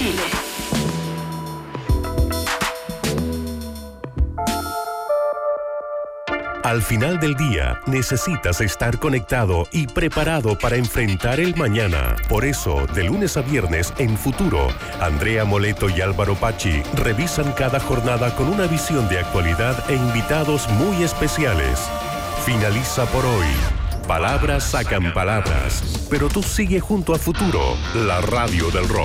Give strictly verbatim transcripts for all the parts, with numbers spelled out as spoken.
Chile. Al final del día, necesitas estar conectado y preparado para enfrentar el mañana. Por eso, de lunes a viernes, en Futuro, Andrea Moleto y Álvaro Pachi revisan cada jornada con una visión de actualidad e invitados muy especiales. Finaliza por hoy. Palabras sacan palabras, pero tú sigue junto a Futuro, la radio del rock.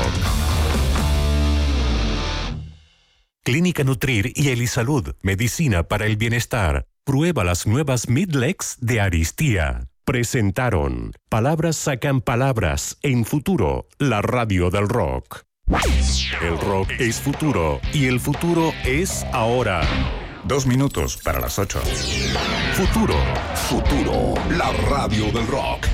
Clínica Nutrir y Elisalud, medicina para el bienestar. Prueba las nuevas Midlex de Aristía. Presentaron Palabras sacan palabras en Futuro, la radio del rock. El rock es futuro y el futuro es ahora. Dos minutos para las ocho. Futuro. Futuro, la radio del rock.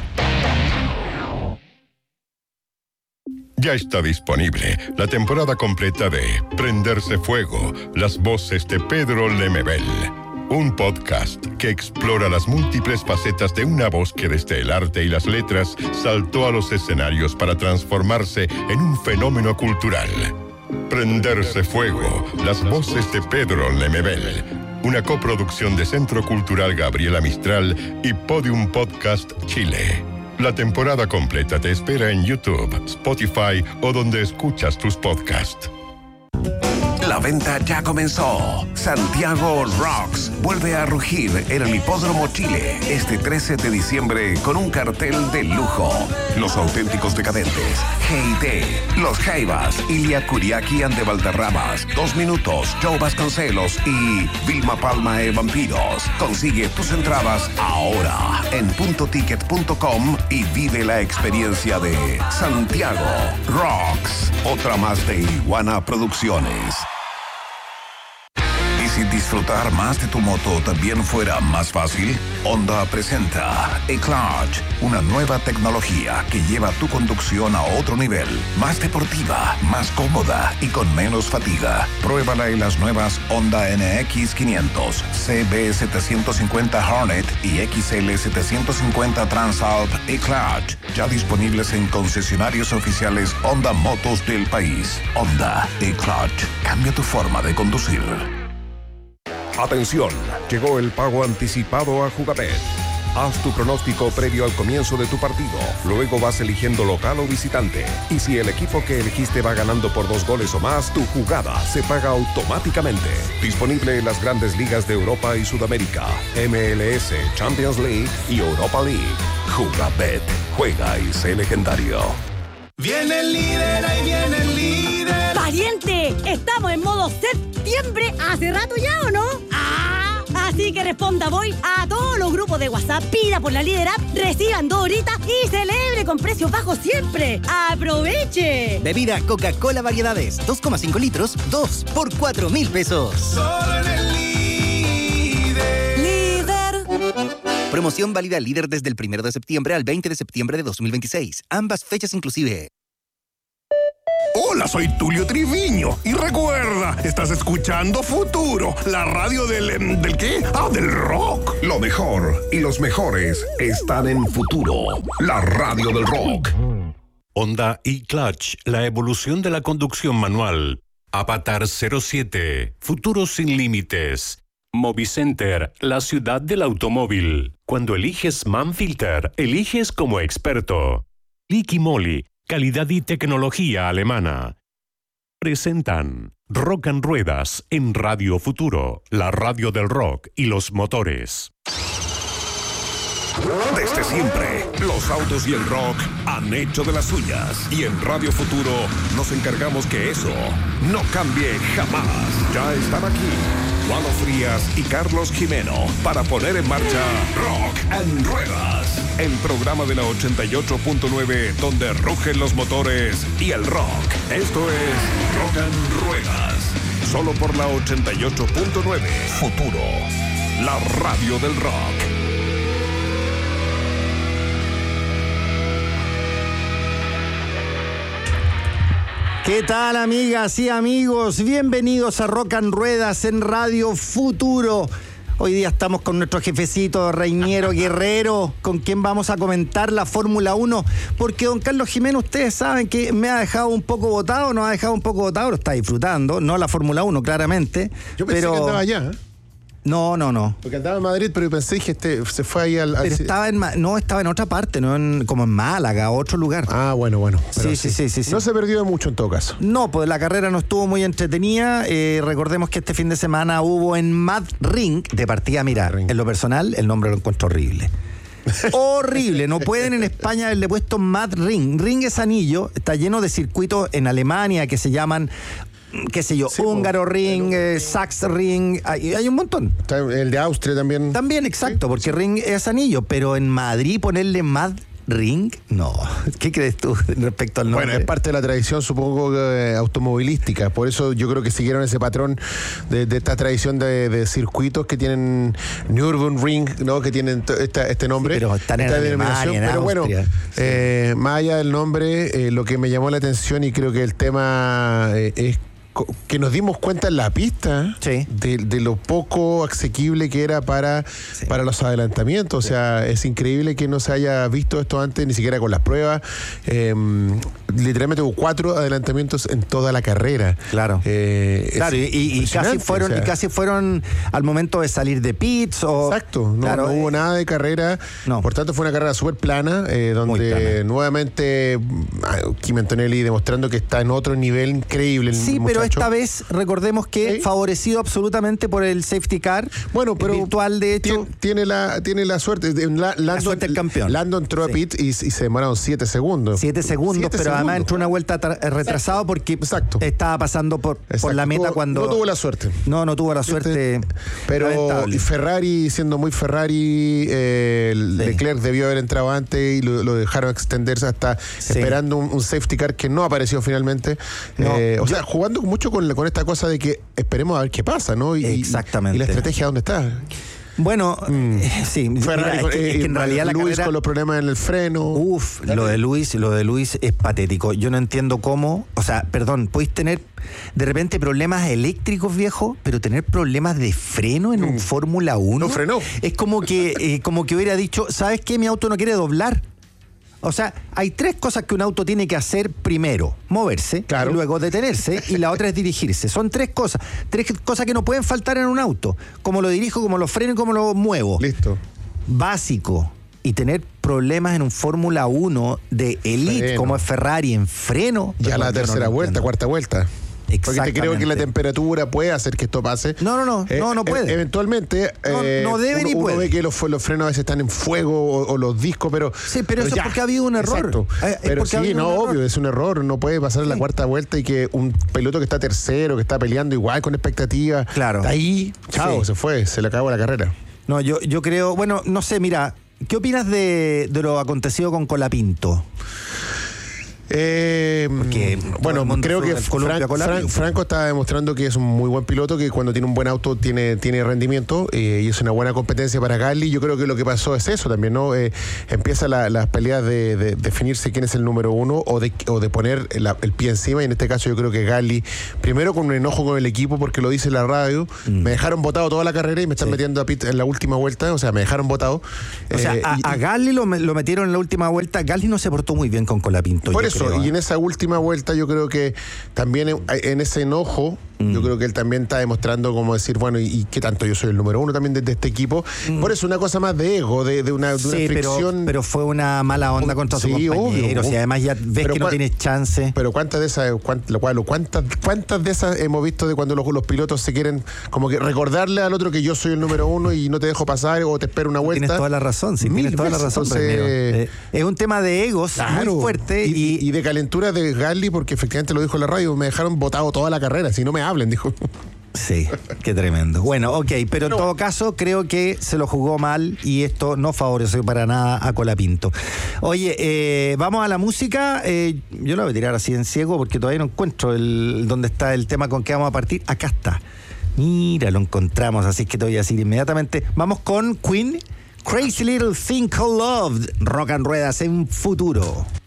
Ya está disponible la temporada completa de Prenderse Fuego, las voces de Pedro Lemebel. Un podcast que explora las múltiples facetas de una voz que desde el arte y las letras saltó a los escenarios para transformarse en un fenómeno cultural. Prenderse Fuego, las voces de Pedro Lemebel. Una coproducción de Centro Cultural Gabriela Mistral y Podium Podcast Chile. La temporada completa te espera en YouTube, Spotify o donde escuchas tus podcasts. La venta ya comenzó. Santiago Rocks vuelve a rugir en el Hipódromo Chile este trece de diciembre con un cartel de lujo. Los Auténticos Decadentes, G I T, Los Jaivas, Ilia Kuriaki and the Valderramas, Dos Minutos, Joe Vasconcelos y Vilma Palma e Vampiros. Consigue tus entradas ahora en punto ticket punto com y vive la experiencia de Santiago Rocks. Otra más de Iguana Producciones. Si disfrutar más de tu moto también fuera más fácil, Honda presenta E-Clutch, una nueva tecnología que lleva tu conducción a otro nivel, más deportiva, más cómoda y con menos fatiga. Pruébala en las nuevas Honda N X quinientos, C B setecientos cincuenta Hornet y X L setecientos cincuenta Transalp E-Clutch, ya disponibles en concesionarios oficiales Honda Motos del país. Honda E-Clutch, cambia tu forma de conducir. Atención, llegó el pago anticipado a Jugabet. Haz tu pronóstico previo al comienzo de tu partido. Luego vas eligiendo local o visitante. Y si el equipo que elegiste va ganando por dos goles o más, tu jugada se paga automáticamente. Disponible en las grandes ligas de Europa y Sudamérica, M L S, Champions League y Europa League. Jugabet, juega y sé legendario. Viene el líder, ahí viene el líder. ¡Pariente! Estamos en modo septiembre hace rato ya, ¿o no? ¡Ah! Así que responda voy a todos los grupos de WhatsApp, pida por la Líder App, reciban dos horitas y celebre con precios bajos siempre. ¡Aproveche! Bebida Coca-Cola Variedades, dos coma cinco litros, dos por cuatro mil pesos. Solo en el líder. Líder. Promoción válida Líder desde el primero de septiembre al veinte de septiembre de dos mil veintiséis. Ambas fechas inclusive. Hola, soy Tulio Triviño. Y recuerda, estás escuchando Futuro, la radio del... ¿Del qué? Ah, del rock. Lo mejor y los mejores están en Futuro, la radio del rock. Honda E-Clutch, la evolución de la conducción manual. Avatar cero siete, futuro sin límites. Movicenter, la ciudad del automóvil. Cuando eliges Manfilter, eliges como experto. Liqui Moly, calidad y tecnología alemana. Presentan Rock and Ruedas en Radio Futuro, la radio del rock y los motores. Desde siempre, los autos y el rock han hecho de las suyas. Y en Radio Futuro nos encargamos que eso no cambie jamás. Ya están aquí Juan Frías y Carlos Jimeno para poner en marcha Rock and Ruedas, el programa de la ochenta y ocho punto nueve donde rugen los motores y el rock. Esto es Rock and Ruedas, solo por la ochenta y ocho punto nueve. Futuro, la radio del rock. ¿Qué tal, amigas y amigos? Bienvenidos a Rock and Ruedas en Radio Futuro. Hoy día estamos con nuestro jefecito Reiniero Guerrero, con quien vamos a comentar la Fórmula uno, porque don Carlos Jiménez, ustedes saben que me ha dejado un poco botado, nos ha dejado un poco botado, lo está disfrutando, no la Fórmula uno, claramente. Yo pensé pero... que andaba allá, ¿eh? No, no, no. Porque andaba en Madrid, pero pensé que este, se fue ahí al... al... Pero estaba en, no, estaba en otra parte, no en, como en Málaga, otro lugar. Ah, bueno, bueno. Sí, sí, sí, sí, sí. No se perdió de mucho en todo caso. No, pues la carrera no estuvo muy entretenida. Eh, recordemos que este fin de semana hubo en Mad Ring, de partida, mira, Ring. En lo personal, el nombre lo encuentro horrible. Horrible, no pueden en España haberle puesto Mad Ring. Ring es anillo, está lleno de circuitos en Alemania que se llaman... qué sé yo, sí, húngaro ring, eh, sax ring, hay, hay un montón. El de Austria también. También, exacto, sí, porque sí. Ring es anillo, pero en Madrid ponerle Mad Ring, no. ¿Qué crees tú respecto al nombre? Bueno, es parte de la tradición, supongo, eh, automovilística. Por eso yo creo que siguieron ese patrón de, de esta tradición de, de circuitos que tienen Nürburgring, ¿no? Que tienen esta, este nombre. Sí, pero están en Alemania, en Pero bueno, sí. eh, más allá del nombre, eh, lo que me llamó la atención y creo que el tema eh, es que nos dimos cuenta en la pista sí. de, de lo poco asequible que era para, sí. para los adelantamientos. Sí. O sea, es increíble que no se haya visto esto antes, ni siquiera con las pruebas. Eh, literalmente hubo cuatro adelantamientos en toda la carrera. Claro. Eh, claro, y, y, casi fueron, o sea, y casi fueron al momento de salir de pits. O, exacto, no, claro, no hubo eh, nada de carrera. No. Por tanto, fue una carrera súper plana, eh, donde plana. nuevamente Kimi Antonelli demostrando que está en otro nivel increíble. Sí, pero esta vez recordemos que ¿Sí? favorecido absolutamente por el safety car. Bueno, pero virtual, de hecho. Tiene, tiene, la, tiene la suerte. La, Landon, la suerte del campeón. Lando entró sí. a pit y, y se demoraron siete segundos. Siete segundos, siete pero segundos. Además entró una vuelta retrasado porque Exacto. estaba pasando por, por la meta tuvo, cuando... No tuvo la suerte. No, no tuvo la suerte. Pero y Ferrari, siendo muy Ferrari, eh, sí. Leclerc debió haber entrado antes y lo, lo dejaron extenderse hasta sí. esperando un, un safety car que no apareció finalmente. No, eh, o yo, sea, jugando mucho con, con esta cosa de que esperemos a ver qué pasa, ¿no? Y, exactamente. Y la estrategia, ¿dónde está? Bueno, mm. eh, sí. Ferrari, mira, es que, es que en realidad la Luis carrera, con los problemas en el freno. Uf, lo de Luis, lo de Luis es patético. Yo no entiendo cómo, o sea, perdón, podéis tener de repente problemas eléctricos, viejo, pero tener problemas de freno en mm. un Fórmula uno. No frenó. Es como que, eh, como que hubiera dicho, ¿sabes qué? Mi auto no quiere doblar. O sea, hay tres cosas que un auto tiene que hacer primero. Moverse, claro. y luego detenerse, y la otra es dirigirse. Son tres cosas. Tres cosas que no pueden faltar en un auto. Como lo dirijo, como lo freno y como lo muevo. Listo. Básico. Y tener problemas en un Fórmula uno de elite, freno. Como es Ferrari, en freno. Ya la tercera no vuelta, cuarta vuelta. Porque te creo que la temperatura puede hacer que esto pase. No, no, no, eh, no, no puede. Eventualmente, no, eh, no debe uno, ni puede. Uno ve que los, los frenos a veces están en fuego o, o los discos, pero... Sí, pero, pero eso ya. Es porque ha habido un error. Exacto. Es pero sí, no, obvio, error. Es un error. No puede pasar sí. en la cuarta vuelta y que un piloto que está tercero, que está peleando igual con expectativa, claro. ahí, chao, sí. se fue, se le acabó la carrera. No, yo, yo creo, bueno, no sé, mira, ¿qué opinas de, de lo acontecido con Colapinto? Eh, bueno, creo que Fran, Fran, Franco está demostrando que es un muy buen piloto, que cuando tiene un buen auto tiene, tiene rendimiento eh, y es una buena competencia para Gasly. Yo creo que lo que pasó es eso también, ¿no? Eh, empieza las la peleas de, de definirse quién es el número uno o de, o de poner la, el pie encima, y en este caso yo creo que Gasly, primero con un enojo con el equipo porque lo dice en la radio, mm. me dejaron botado toda la carrera y me están sí. metiendo a pit en la última vuelta, o sea, me dejaron botado. O sea, eh, a, y, a Gasly lo, lo metieron en la última vuelta. Gasly no se portó muy bien con Colapinto. Por eso, creo, y en esa última vuelta yo creo que también en, en ese enojo, mm. yo creo que él también está demostrando como decir, bueno, y, y qué tanto yo soy el número uno también de, de este equipo. Mm. Por eso una cosa más de ego, de, de una, de una sí, fricción. Pero, pero fue una mala onda contra sí, sus compañeros, obvio, y además ya ves pero que no tienes chance. Pero cuántas de esas, cuántas, cuántas, cuántas de esas hemos visto de cuando los, los pilotos se quieren como que recordarle al otro que yo soy el número uno y no te dejo pasar o te espero una vuelta. Tienes toda la razón, sí, tienes toda la razón. Entonces, eh, es un tema de egos claro, muy fuerte y, y, y de calentura de Gasly, porque efectivamente lo dijo en la radio, me dejaron botado toda la carrera, si no me hablen, dijo. Sí, qué tremendo. Bueno, ok, pero en todo caso creo que se lo jugó mal y esto no favoreció para nada a Colapinto. Oye, eh, vamos a la música. Eh, yo la voy a tirar así en ciego porque todavía no encuentro el dónde está el tema con que vamos a partir. Acá está. Mira, lo encontramos, así que te voy a decir inmediatamente. Vamos con Queen, Crazy Little Thing Called Love, Rock and Ruedas en Futuro.